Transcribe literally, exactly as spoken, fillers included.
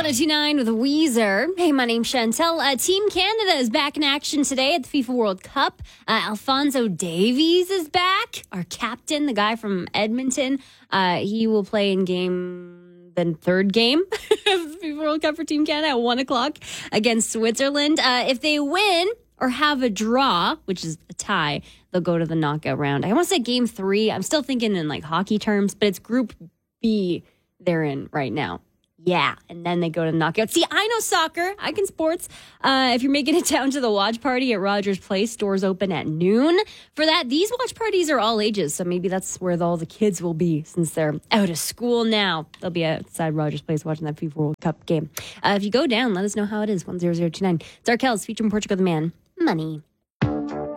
oh two nine with Weezer. Hey, my name's Chantel. Uh, Team Canada is back in action today at the FIFA World Cup. Uh, Alphonso Davies is back. Our captain, the guy from Edmonton. Uh, he will play in game, the third game of the FIFA World Cup for Team Canada at one o'clock against Switzerland. Uh, if they win or have a draw, which is a tie, they'll go to the knockout round. I want to say game three. I'm still thinking in like hockey terms, but it's Group B they're in right now. Yeah, and then they go to the knockout. See, I know soccer. I can sports. Uh, if you're making it down to the watch party at Rogers Place, doors open at noon. For that, these watch parties are all ages, so maybe that's where all the kids will be since they're out of school now. They'll be outside Rogers Place watching that FIFA World Cup game. Uh, if you go down, let us know how it is. one zero zero two nine. It's Arkells featuring Portugal the Man. Money.